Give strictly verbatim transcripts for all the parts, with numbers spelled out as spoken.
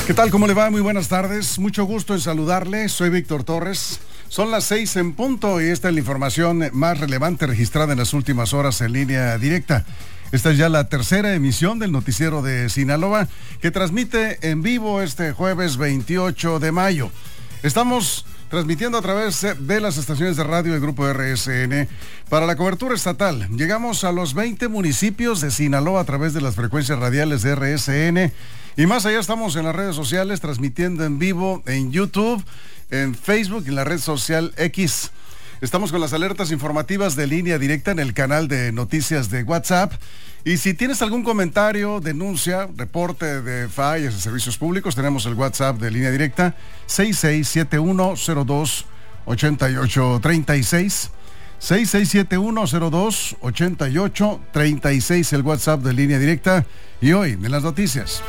¿Qué tal? ¿Cómo le va? Muy buenas tardes. Mucho gusto en saludarle. Soy Víctor Torres. Son las seis en punto y esta es la información más relevante registrada en las últimas horas en línea directa. Esta es ya la tercera emisión del noticiero de Sinaloa que transmite en vivo este jueves veintiocho de mayo. Estamos transmitiendo a través de las estaciones de radio del Grupo R S N para la cobertura estatal. Llegamos a los veinte municipios de Sinaloa a través de las frecuencias radiales de R S N. Y más allá estamos en las redes sociales transmitiendo en vivo en YouTube, en Facebook y en la red social X. Estamos con las alertas informativas de línea directa en el canal de noticias de WhatsApp. Y si tienes algún comentario, denuncia, reporte de fallas de servicios públicos, tenemos el WhatsApp de línea directa seis seis siete uno cero dos ocho ocho tres seis. seis seis siete uno cero dos ocho ocho tres seis, el WhatsApp de línea directa. Y hoy, en las noticias.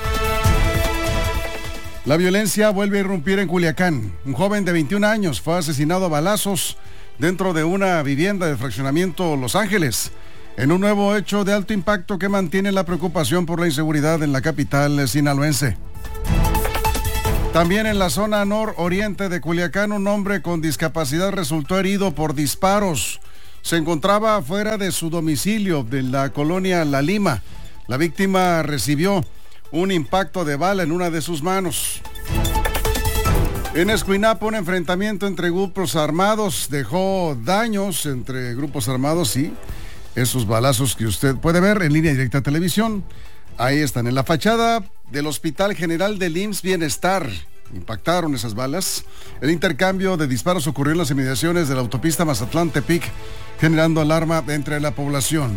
La violencia vuelve a irrumpir en Culiacán. Un joven de veintiún años fue asesinado a balazos dentro de una vivienda de fraccionamiento Los Ángeles, en un nuevo hecho de alto impacto que mantiene la preocupación por la inseguridad en la capital sinaloense. También en la zona nororiente de Culiacán, un hombre con discapacidad resultó herido por disparos. Se encontraba fuera de su domicilio de la colonia La Lima. La víctima recibió un impacto de bala en una de sus manos. En Escuinapa, un enfrentamiento entre grupos armados dejó daños entre grupos armados y esos balazos que usted puede ver en línea directa a televisión. Ahí están, en la fachada del Hospital General del I M S S Bienestar. Impactaron esas balas. El intercambio de disparos ocurrió en las inmediaciones de la autopista Mazatlán-Tepic, generando alarma entre la población.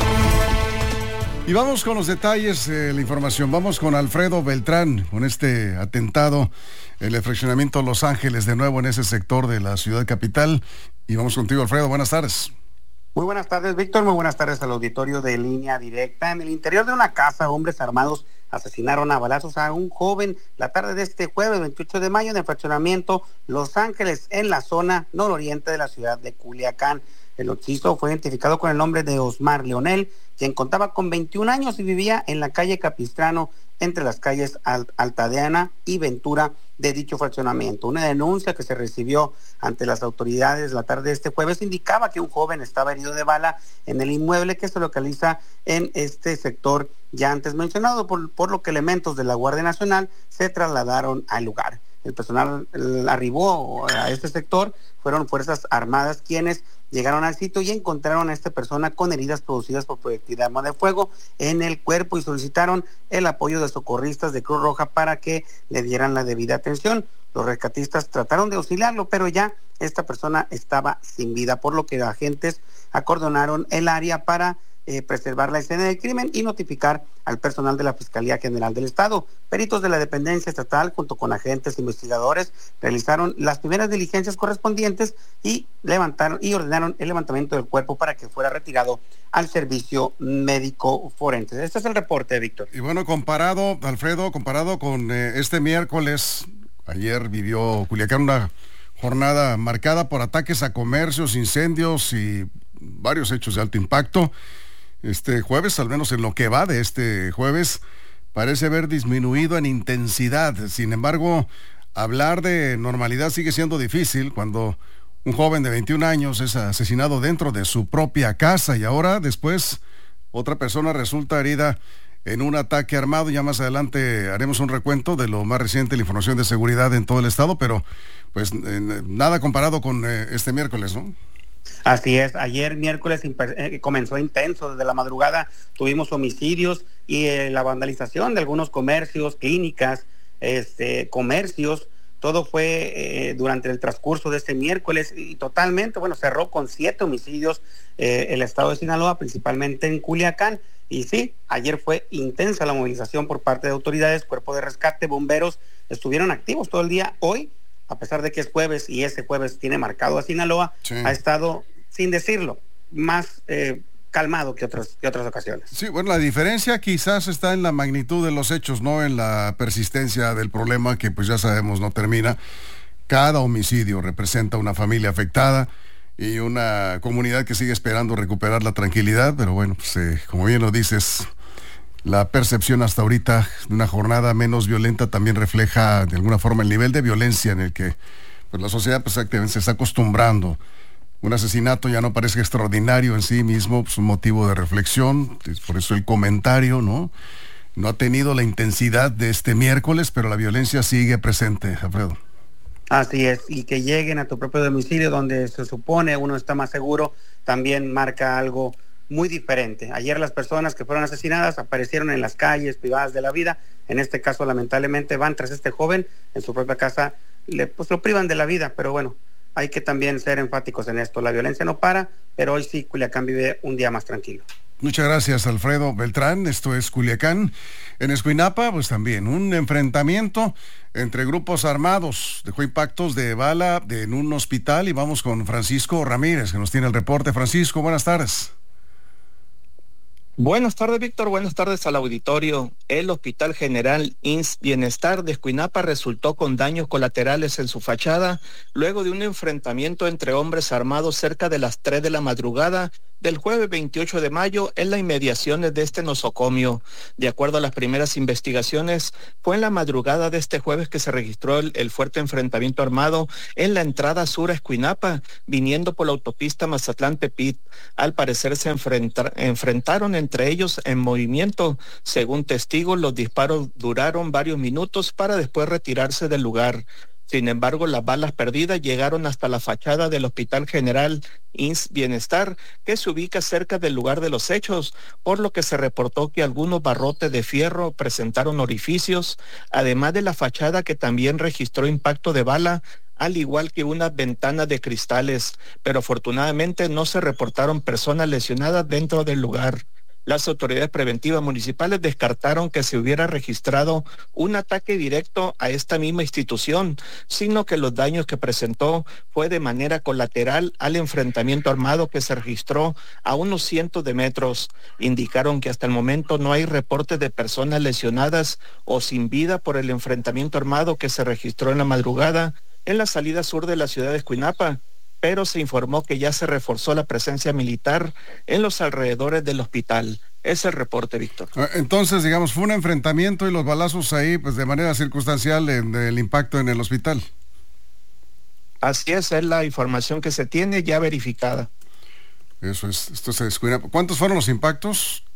Y vamos con los detalles de la información. Vamos con Alfredo Beltrán, con este atentado, el fraccionamiento Los Ángeles, de nuevo en ese sector de la ciudad capital. Y vamos contigo, Alfredo. Buenas tardes. Muy buenas tardes, Víctor. Muy buenas tardes al auditorio de Línea Directa. En el interior de una casa, hombres armados asesinaron a balazos a un joven la tarde de este jueves veintiocho de mayo en el fraccionamiento Los Ángeles, en la zona nororiente de la ciudad de Culiacán. El occiso fue identificado con el nombre de Osmar Leonel, quien contaba con veintiún años y vivía en la calle Capistrano, entre las calles Altadeana y Ventura de dicho fraccionamiento. Una denuncia que se recibió ante las autoridades la tarde de este jueves indicaba que un joven estaba herido de bala en el inmueble que se localiza en este sector ya antes mencionado, por, por lo que elementos de la Guardia Nacional se trasladaron al lugar. El personal arribó a este sector, fueron Fuerzas Armadas quienes llegaron al sitio y encontraron a esta persona con heridas producidas por proyectil de arma de fuego en el cuerpo y solicitaron el apoyo de socorristas de Cruz Roja para que le dieran la debida atención. Los rescatistas trataron de auxiliarlo, pero ya esta persona estaba sin vida, por lo que los agentes acordonaron el área para Eh, preservar la escena del crimen y notificar al personal de la Fiscalía General del Estado. Peritos de la dependencia estatal, junto con agentes investigadores, realizaron las primeras diligencias correspondientes y levantaron y ordenaron el levantamiento del cuerpo para que fuera retirado al servicio médico forense. Este es el reporte, Víctor. Y bueno, comparado, Alfredo, comparado con eh, este miércoles, ayer vivió Culiacán una jornada marcada por ataques a comercios, incendios y varios hechos de alto impacto. Este jueves, al menos en lo que va de este jueves, parece haber disminuido en intensidad. Sin embargo, hablar de normalidad sigue siendo difícil cuando un joven de veintiún años es asesinado dentro de su propia casa y ahora después otra persona resulta herida en un ataque armado. Ya más adelante haremos un recuento de lo más reciente, la información de seguridad en todo el estado, pero pues eh, nada comparado con eh, este miércoles, ¿no? Así es, ayer miércoles eh, comenzó intenso, desde la madrugada tuvimos homicidios y eh, la vandalización de algunos comercios, clínicas, este, comercios, todo fue eh, durante el transcurso de este miércoles y totalmente, bueno, cerró con siete homicidios eh, el estado de Sinaloa, principalmente en Culiacán. Y sí, ayer fue intensa la movilización por parte de autoridades, cuerpo de rescate, bomberos, estuvieron activos todo el día. Hoy, a pesar de que es jueves y ese jueves tiene marcado a Sinaloa, sí, ha estado, sin decirlo, más eh, calmado que otras, que otras ocasiones. Sí, bueno, la diferencia quizás está en la magnitud de los hechos, no en la persistencia del problema que pues ya sabemos no termina. Cada homicidio representa una familia afectada y una comunidad que sigue esperando recuperar la tranquilidad, pero bueno, pues eh, como bien lo dices, la percepción hasta ahorita de una jornada menos violenta también refleja de alguna forma el nivel de violencia en el que pues, la sociedad pues, se está acostumbrando. Un asesinato ya no parece extraordinario en sí mismo, es pues, un motivo de reflexión, por eso el comentario, ¿no? No ha tenido la intensidad de este miércoles, pero la violencia sigue presente, Alfredo. Así es, y que lleguen a tu propio domicilio donde se supone uno está más seguro, también marca algo muy diferente. Ayer las personas que fueron asesinadas aparecieron en las calles privadas de la vida, en este caso lamentablemente van tras este joven, en su propia casa le, pues lo privan de la vida, pero bueno, hay que también ser enfáticos en esto, la violencia no para, pero hoy sí Culiacán vive un día más tranquilo. Muchas gracias, Alfredo Beltrán. Esto es Culiacán. En Escuinapa, pues también un enfrentamiento entre grupos armados. Dejó impactos de bala de, en un hospital y vamos con Francisco Ramírez, que nos tiene el reporte. Francisco, buenas tardes. Buenas tardes, Víctor. Buenas tardes al auditorio. El Hospital General I M S S Bienestar de Escuinapa resultó con daños colaterales en su fachada luego de un enfrentamiento entre hombres armados cerca de las tres de la madrugada del jueves veintiocho de mayo en las inmediaciones de este nosocomio. De acuerdo a las primeras investigaciones, fue en la madrugada de este jueves que se registró el, el fuerte enfrentamiento armado en la entrada sur a Escuinapa, viniendo por la autopista Mazatlán-Tepit. Al parecer se enfrenta, enfrentaron entre ellos en movimiento. Según testigos, los disparos duraron varios minutos para después retirarse del lugar. Sin embargo, las balas perdidas llegaron hasta la fachada del Hospital General I M S S Bienestar, que se ubica cerca del lugar de los hechos, por lo que se reportó que algunos barrotes de fierro presentaron orificios, además de la fachada que también registró impacto de bala, al igual que unas ventanas de cristales, pero afortunadamente no se reportaron personas lesionadas dentro del lugar. Las autoridades preventivas municipales descartaron que se hubiera registrado un ataque directo a esta misma institución, sino que los daños que presentó fue de manera colateral al enfrentamiento armado que se registró a unos cientos de metros. Indicaron que hasta el momento no hay reportes de personas lesionadas o sin vida por el enfrentamiento armado que se registró en la madrugada en la salida sur de la ciudad de Escuinapa, pero se informó que ya se reforzó la presencia militar en los alrededores del hospital. Es el reporte, Víctor. Entonces, digamos, fue un enfrentamiento y los balazos ahí, pues de manera circunstancial, en el impacto en el hospital. Así es, es la información que se tiene ya verificada. Eso es, esto se descuida. ¿Cuántos fueron los impactos?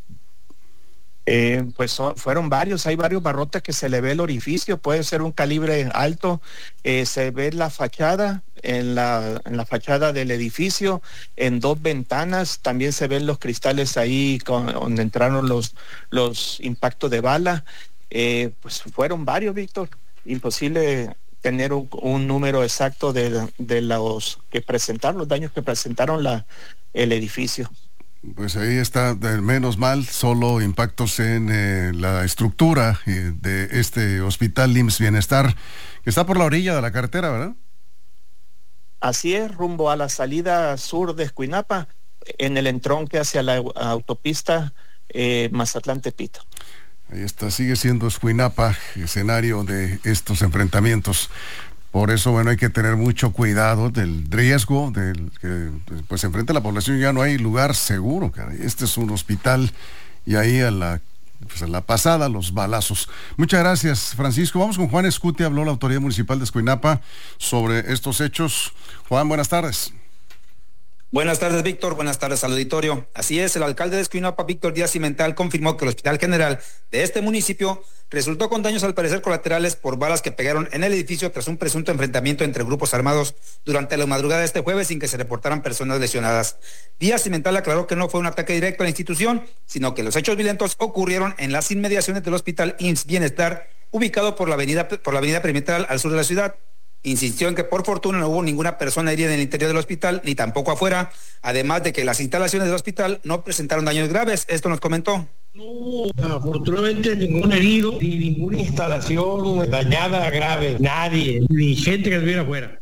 Eh, pues son, fueron varios, hay varios barrotes que se le ve el orificio, puede ser un calibre alto, eh, se ve la fachada, en la, en la fachada del edificio, en dos ventanas, también se ven los cristales ahí con, donde entraron los, los impactos de bala, eh, pues fueron varios, Víctor, imposible tener un, un número exacto de, de los que presentaron, los daños que presentaron la, el edificio. Pues ahí está, de menos mal, solo impactos en eh, la estructura eh, de este Hospital I M S S Bienestar, que está por la orilla de la carretera, ¿verdad? Así es, rumbo a la salida sur de Escuinapa, en el entronque hacia la autopista eh, Mazatlán-Tepito. Ahí está, sigue siendo Escuinapa escenario de estos enfrentamientos. Por eso, bueno, hay que tener mucho cuidado del riesgo del que pues enfrente a la población. Ya no hay lugar seguro, cara. Este es un hospital y ahí a la, pues a la pasada los balazos. Muchas gracias, Francisco. Vamos con Juan Escutia, habló la autoridad municipal de Escuinapa sobre estos hechos. Juan, buenas tardes. Buenas tardes, Víctor. Buenas tardes al auditorio. Así es, el alcalde de Escuinapa, Víctor Díaz Cimental, confirmó que el Hospital General de este municipio resultó con daños al parecer colaterales por balas que pegaron en el edificio tras un presunto enfrentamiento entre grupos armados durante la madrugada de este jueves sin que se reportaran personas lesionadas. Díaz Cimental aclaró que no fue un ataque directo a la institución, sino que los hechos violentos ocurrieron en las inmediaciones del Hospital I M S S Bienestar, ubicado por la avenida, por la avenida Perimetral al sur de la ciudad. Insistió en que por fortuna no hubo ninguna persona herida en el interior del hospital, ni tampoco afuera, además de que las instalaciones del hospital no presentaron daños graves. Esto nos comentó. No hubo afortunadamente ningún herido, ni ninguna instalación dañada grave, nadie, ni gente que estuviera afuera.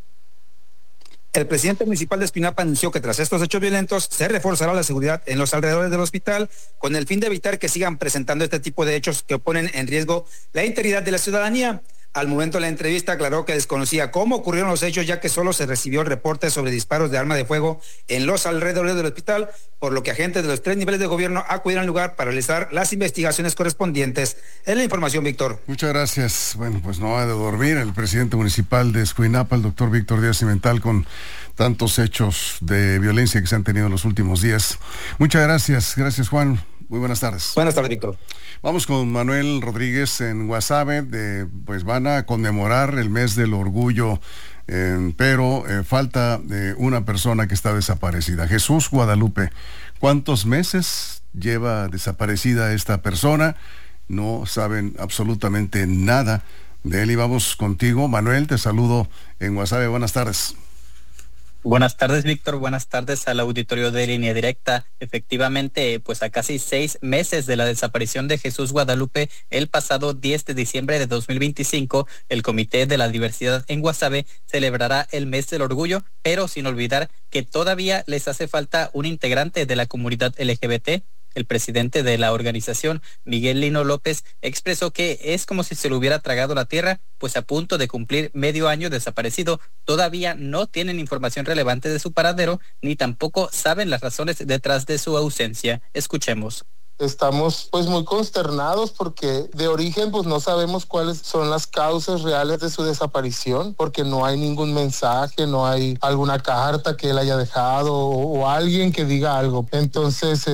El presidente municipal de Escuinapa anunció que tras estos hechos violentos se reforzará la seguridad en los alrededores del hospital con el fin de evitar que sigan presentando este tipo de hechos que ponen en riesgo la integridad de la ciudadanía. Al momento de la entrevista aclaró que desconocía cómo ocurrieron los hechos, ya que solo se recibió el reporte sobre disparos de arma de fuego en los alrededores del hospital, por lo que agentes de los tres niveles de gobierno acudieron al lugar para realizar las investigaciones correspondientes. Es la información, Víctor. Muchas gracias. Bueno, pues no ha de dormir el presidente municipal de Escuinapa, el doctor Víctor Díaz Cimental, con tantos hechos de violencia que se han tenido en los últimos días. Muchas gracias. Gracias, Juan. Muy buenas tardes. Buenas tardes, Víctor. Vamos con Manuel Rodríguez en Guasave. De, pues van a conmemorar el mes del orgullo, eh, pero eh, falta eh, una persona que está desaparecida. Jesús Guadalupe. ¿Cuántos meses lleva desaparecida esta persona? No saben absolutamente nada de él. Y vamos contigo, Manuel. Te saludo en Guasave. Buenas tardes. Buenas tardes, Víctor. Buenas tardes al auditorio de Línea Directa. Efectivamente, pues a casi seis meses de la desaparición de Jesús Guadalupe, el pasado diez de diciembre de dos mil veinticinco, el Comité de la Diversidad en Guasave celebrará el mes del orgullo, pero sin olvidar que todavía les hace falta un integrante de la comunidad L G B T. El presidente de la organización, Miguel Lino López, expresó que es como si se lo hubiera tragado la tierra, pues a punto de cumplir medio año desaparecido, todavía no tienen información relevante de su paradero, ni tampoco saben las razones detrás de su ausencia. Escuchemos. Estamos pues muy consternados porque de origen pues no sabemos cuáles son las causas reales de su desaparición, porque no hay ningún mensaje, no hay alguna carta que él haya dejado o, o alguien que diga algo. Entonces